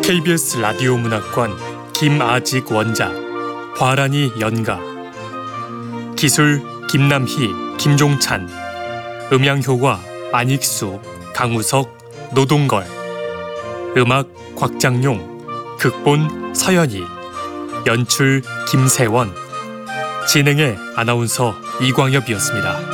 KBS 라디오 문학관 김아직 원작, 과란이 연가. 기술 김남희, 김종찬. 음향효과 안익수, 강우석, 노동걸. 음악 곽장용. 극본 서연이. 연출 김세원. 진행의 아나운서 이광엽이었습니다.